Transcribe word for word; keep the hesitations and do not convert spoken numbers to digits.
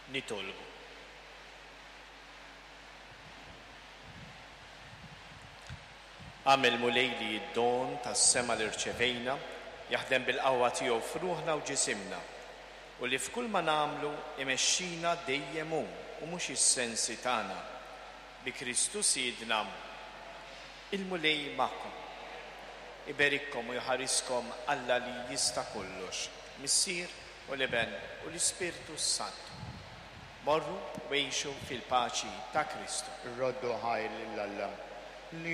nitolbu. Għamil mulej li id-don tas-sema li rċevejna jaħdem bil-qawwa tiegħu f'ruħna u ġisimna u li f'kull ma nagħmlu imexxina dejjem hu u mhux is-sensi tagħna bi Kristu Sidna. Il-mulej magħkom. Iberikkom u jħariskom Alla li jista' kollox, Missier u l-Iben u l-Ispirtu Santu. Morru u għejxu fil-paċi ta' Kristu. Roddu ħajl l-Alla.